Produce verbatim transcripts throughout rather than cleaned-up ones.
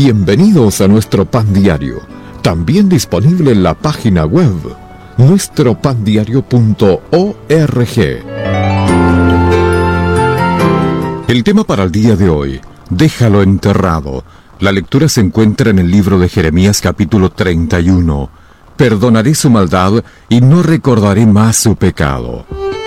Bienvenidos a nuestro pan diario, también disponible en la página web nuestro pan diario punto org. El tema para el día de hoy: déjalo enterrado. La lectura se encuentra en el libro de Jeremías capítulo treinta y uno. Perdonaré su maldad y no recordaré más su pecado.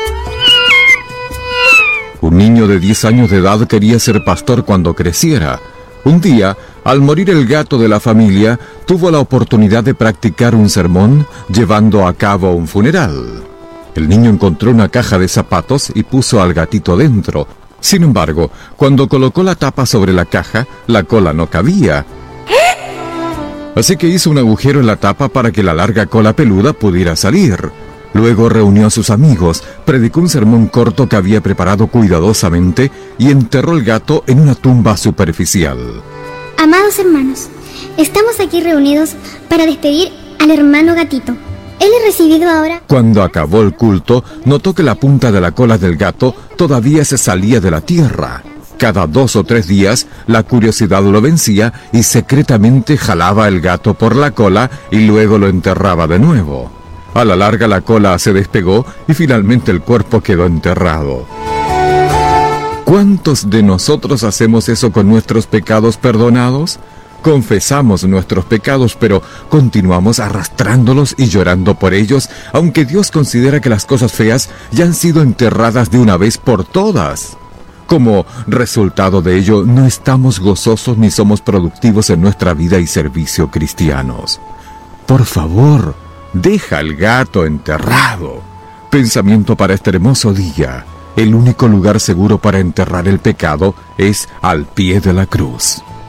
Un niño de diez años de edad quería ser pastor cuando creciera. Un día, al morir el gato de la familia, tuvo la oportunidad de practicar un sermón llevando a cabo un funeral. El niño encontró una caja de zapatos y puso al gatito dentro. Sin embargo, cuando colocó la tapa sobre la caja, la cola no cabía. Así que hizo un agujero en la tapa para que la larga cola peluda pudiera salir. Luego reunió a sus amigos, predicó un sermón corto que había preparado cuidadosamente y enterró el gato en una tumba superficial. Amados hermanos, estamos aquí reunidos para despedir al hermano gatito. Él es recibido ahora. Cuando acabó el culto, notó que la punta de la cola del gato todavía se salía de la tierra. Cada dos o tres días, la curiosidad lo vencía y secretamente jalaba el gato por la cola y luego lo enterraba de nuevo. A la larga la cola se despegó y finalmente el cuerpo quedó enterrado. ¿Cuántos de nosotros hacemos eso con nuestros pecados perdonados? Confesamos nuestros pecados, pero continuamos arrastrándolos y llorando por ellos, aunque Dios considera que las cosas feas ya han sido enterradas de una vez por todas. Como resultado de ello, no estamos gozosos ni somos productivos en nuestra vida y servicio cristianos. Por favor, deja al gato enterrado. Pensamiento para este hermoso día: el único lugar seguro para enterrar el pecado es al pie de la cruz.